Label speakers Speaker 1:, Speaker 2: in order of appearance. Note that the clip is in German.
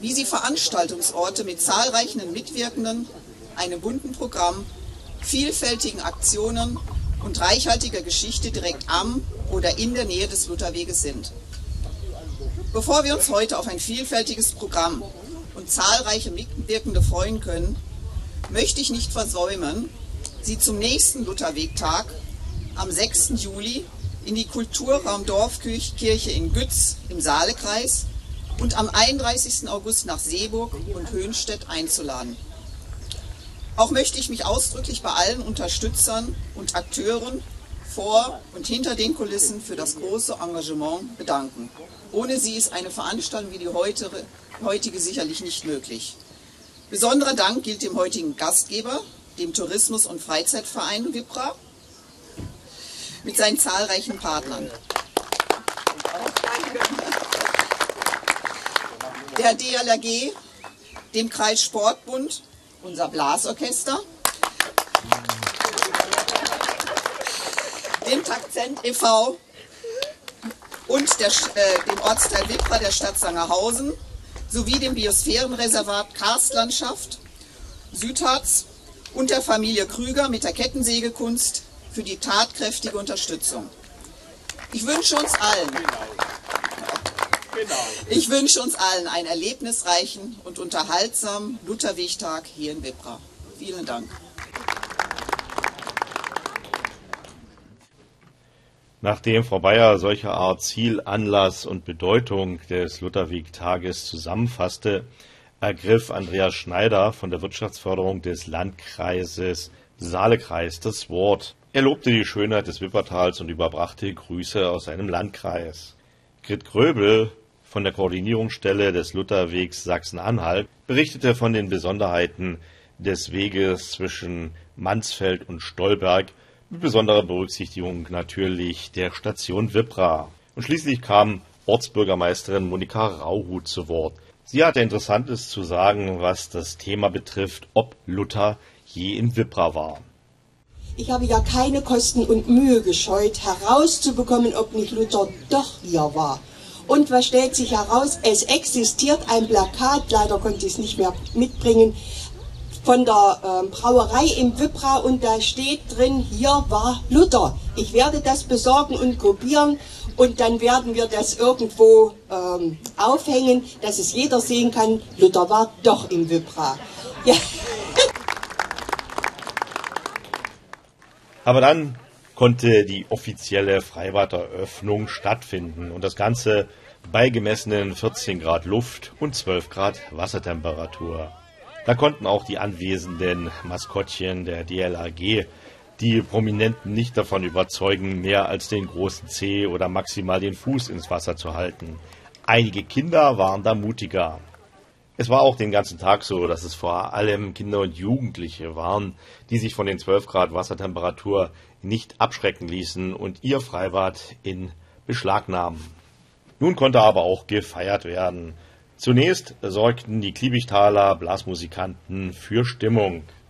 Speaker 1: wie sie Veranstaltungsorte mit zahlreichen Mitwirkenden, einem bunten Programm, vielfältigen Aktionen und reichhaltiger Geschichte direkt am oder in der Nähe des Lutherweges sind. Bevor wir uns heute auf ein vielfältiges Programm und zahlreiche Mitwirkende freuen können, möchte ich nicht versäumen, Sie zum nächsten Lutherwegtag am 6. Juli in die Kulturraum Dorfkirche in Gütz im Saalekreis und am 31. August nach Seeburg und Höhnstedt einzuladen. Auch möchte ich mich ausdrücklich bei allen Unterstützern und Akteuren vor und hinter den Kulissen für das große Engagement bedanken. Ohne sie ist eine Veranstaltung wie die heutige sicherlich nicht möglich. Besonderer Dank gilt dem heutigen Gastgeber, dem Tourismus- und Freizeitverein Wippra, mit seinen zahlreichen Partnern. Der DLRG, dem Kreissportbund, unser Blasorchester, dem Takzent e.V. und dem Ortsteil Wippra der Stadt Sangerhausen sowie dem Biosphärenreservat Karstlandschaft Südharz und der Familie Krüger mit der Kettensägekunst für die tatkräftige Unterstützung. Ich wünsche uns allen einen erlebnisreichen und unterhaltsamen Lutherwegtag hier in Wippra. Vielen Dank.
Speaker 2: Nachdem Frau Bayer solcher Art Ziel, Anlass und Bedeutung des Lutherwegtages zusammenfasste, ergriff Andreas Schneider von der Wirtschaftsförderung des Landkreises Saalekreis das Wort. Er lobte die Schönheit des Wippertals und überbrachte Grüße aus seinem Landkreis. Grit Gröbel von der Koordinierungsstelle des Lutherwegs Sachsen-Anhalt berichtete von den Besonderheiten des Weges zwischen Mansfeld und Stolberg, mit besonderer Berücksichtigung natürlich der Station Wippra. Und schließlich kam Ortsbürgermeisterin Monika Rauhut zu Wort. Sie hatte Interessantes zu sagen, was das Thema betrifft, ob Luther je in Wippra war.
Speaker 3: Ich habe ja keine Kosten und Mühe gescheut, herauszubekommen, ob nicht Luther doch hier war. Und was stellt sich heraus? Es existiert ein Plakat, leider konnte ich es nicht mehr mitbringen, von der Brauerei im Wippra und da steht drin, hier war Luther. Ich werde das besorgen und kopieren und dann werden wir das irgendwo aufhängen, dass es jeder sehen kann, Luther war doch im Wippra. Ja.
Speaker 2: Aber dann konnte die offizielle Freibad-Eröffnung stattfinden und das Ganze bei gemessenen 14 Grad Luft und 12 Grad Wassertemperatur. Da konnten auch die anwesenden Maskottchen der DLRG die Prominenten nicht davon überzeugen, mehr als den großen Zeh oder maximal den Fuß ins Wasser zu halten. Einige Kinder waren da mutiger. Es war auch den ganzen Tag so, dass es vor allem Kinder und Jugendliche waren, die sich von den 12 Grad Wassertemperatur nicht abschrecken ließen und ihr Freibad in Beschlag nahmen. Nun konnte aber auch gefeiert werden. Zunächst sorgten die Kliebichtaler Blasmusikanten für Stimmung.